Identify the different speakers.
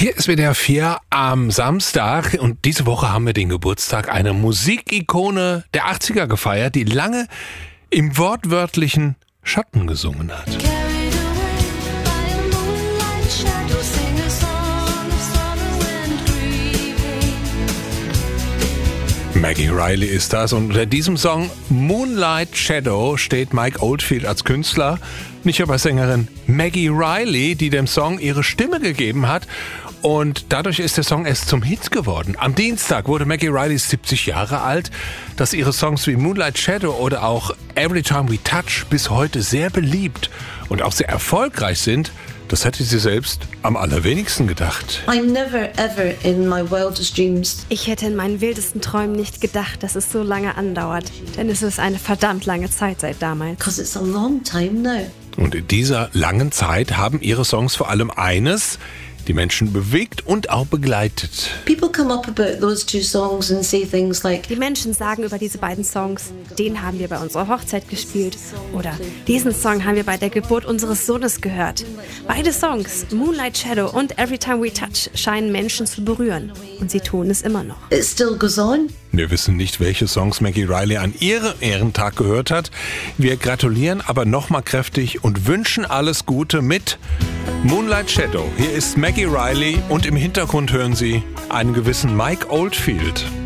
Speaker 1: Hier ist WDR 4 am Samstag und diese Woche haben wir den Geburtstag einer Musikikone der 80er gefeiert, die lange im wortwörtlichen Schatten gesungen hat. Maggie Reilly ist das und unter diesem Song Moonlight Shadow steht Mike Oldfield als Künstler, nicht aber Sängerin Maggie Reilly, die dem Song ihre Stimme gegeben hat. Und dadurch ist der Song erst zum Hit geworden. Am Dienstag wurde Maggie Reilly 70 Jahre alt. Dass ihre Songs wie Moonlight Shadow oder auch Every Time We Touch bis heute sehr beliebt und auch sehr erfolgreich sind, das hätte sie selbst am allerwenigsten gedacht.
Speaker 2: Ich hätte in meinen wildesten Träumen nicht gedacht, dass es so lange andauert. Denn es ist eine verdammt lange Zeit seit damals.
Speaker 1: Und in dieser langen Zeit haben ihre Songs vor allem eines: die Menschen bewegt und auch begleitet.
Speaker 2: Die Menschen sagen über diese beiden Songs, den haben wir bei unserer Hochzeit gespielt. Oder diesen Song haben wir bei der Geburt unseres Sohnes gehört. Beide Songs, Moonlight Shadow und Every Time We Touch, scheinen Menschen zu berühren. Und sie tun es immer noch.
Speaker 1: Wir wissen nicht, welche Songs Maggie Reilly an ihrem Ehrentag gehört hat. Wir gratulieren aber nochmal kräftig und wünschen alles Gute mit Moonlight Shadow. Hier ist Maggie Reilly und im Hintergrund hören Sie einen gewissen Mike Oldfield.